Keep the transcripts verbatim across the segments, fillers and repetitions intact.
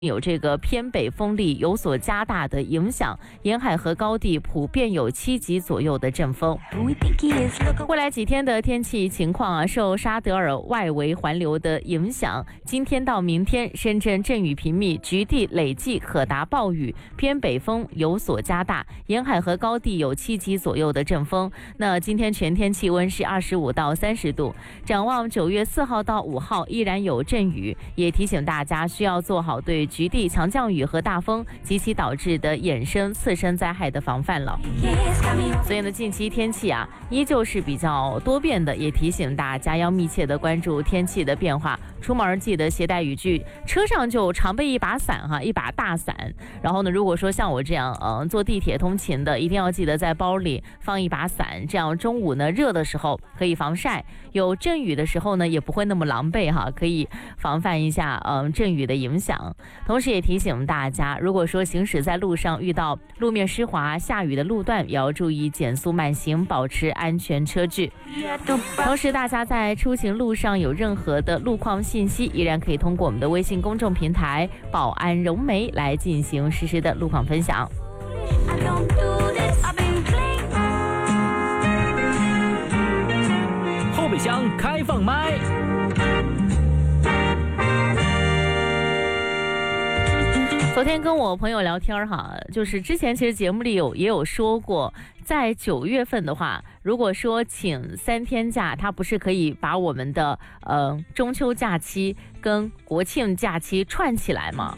有这个偏北风力有所加大的影响，沿海和高地普遍有七级左右的阵风。未来几天的天气情况啊，受沙德尔外围环流的影响，今天到明天深圳阵雨频密，局地累计可达暴雨，偏北风有所加大，沿海和高地有七级左右的阵风。那今天全天气温是二十五到三十度。展望九月四号到五号依然有阵雨，也提醒大家需要做好对局地强降雨和大风及其导致的衍生次生灾害的防范了。所以呢，近期天气啊依旧是比较多变的，也提醒大家要密切的关注天气的变化，出门记得携带雨具，车上就常备一把伞哈，一把大伞。然后呢，如果说像我这样嗯坐地铁通勤的，一定要记得在包里放一把伞，这样中午呢热的时候可以防晒，有阵雨的时候呢也不会那么狼狈哈，可以防范一下嗯阵雨的影响。同时也提醒大家，如果说行驶在路上遇到路面湿滑、下雨的路段，也要注意减速慢行，保持安全车距。同时大家在出行路上有任何的路况信息，依然可以通过我们的微信公众平台宝安融媒来进行实时的路况分享。 后备箱开放麦。 昨天跟我朋友聊天哈，就是之前其实节目里有也有说过，在九月份的话，如果说请三天假，它不是可以把我们的呃中秋假期跟国庆假期串起来吗？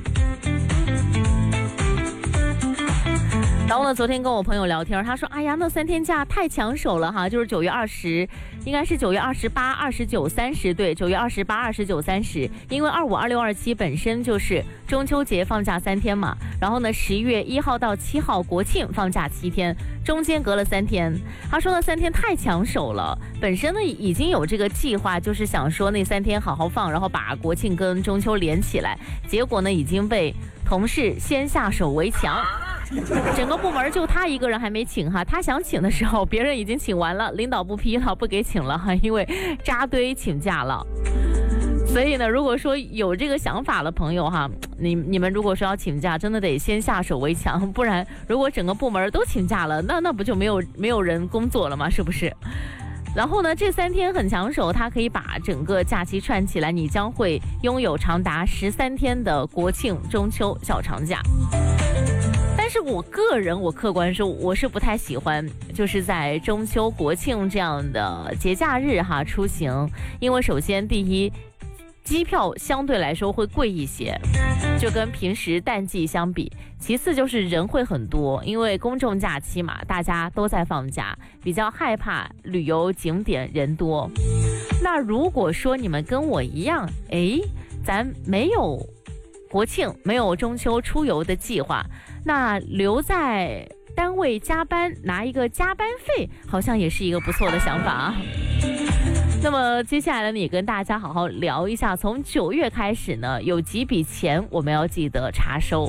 然后呢，昨天跟我朋友聊天，他说：“哎呀，那三天假太抢手了哈，就是九月二十，应该是九月二十八、二十九、三十，对，九月二十八、二十九、三十，因为二五、二六、二七本身就是中秋节放假三天嘛。然后呢，十一月一号到七号国庆放假七天，中间隔了三天。他说那三天太抢手了，本身呢已经有这个计划，就是想说那三天好好放，然后把国庆跟中秋连起来，结果呢已经被同事先下手为强。”整个部门就他一个人还没请哈，他想请的时候，别人已经请完了，领导不批了，不给请了哈，因为扎堆请假了。所以呢，如果说有这个想法的朋友哈，你你们如果说要请假，真的得先下手为强，不然如果整个部门都请假了，那那不就没有没有人工作了吗？是不是？然后呢，这三天很抢手，它可以把整个假期串起来，你将会拥有长达十三天的国庆、中秋小长假。但是我个人，我客观说，我是不太喜欢，就是在中秋、国庆这样的节假日哈出行，因为首先第一，机票相对来说会贵一些，就跟平时淡季相比。其次就是人会很多，因为公众假期嘛，大家都在放假，比较害怕旅游景点人多。那如果说你们跟我一样，诶，咱没有国庆，没有中秋出游的计划，那留在单位加班拿一个加班费，好像也是一个不错的想法啊。那么接下来呢，也跟大家好好聊一下，从九月开始呢，有几笔钱我们要记得查收。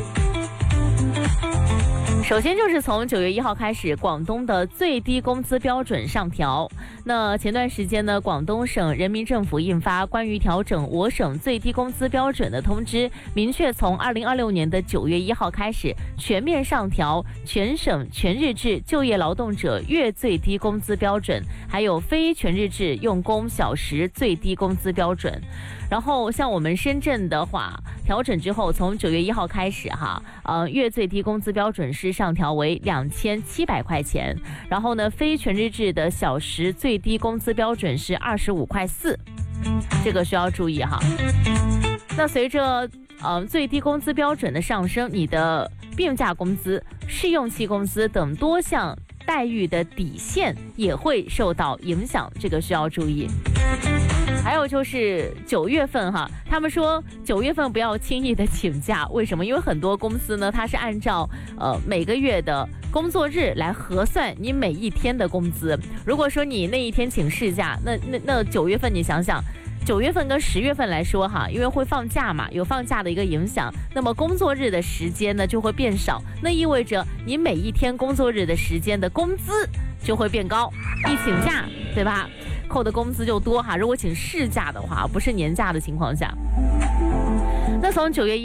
首先就是从九月一号开始，广东的最低工资标准上调。那前段时间呢，广东省人民政府印发关于调整我省最低工资标准的通知，明确从二零二六年的九月一号开始，全面上调全省全日制就业劳动者月最低工资标准，还有非全日制用工小时最低工资标准。然后像我们深圳的话，调整之后，从九月一号开始哈，呃，月最低工资标准是上调为两千七百块钱，然后呢，非全日制的小时最低工资标准是二十五块四，这个需要注意哈。那随着呃最低工资标准的上升，你的病假工资、试用期工资等多项待遇的底线也会受到影响，这个需要注意。还有就是九月份哈，他们说九月份不要轻易的请假，为什么？因为很多公司呢，它是按照呃每个月的工作日来核算你每一天的工资。如果说你那一天请事假，那那那九月份你想想，九月份跟十月份来说哈，因为会放假嘛，有放假的一个影响，那么工作日的时间呢就会变少，那意味着你每一天工作日的时间的工资就会变高，一请假，对吧？扣的工资就多哈。如果请事假的话，不是年假的情况下。 那从九月一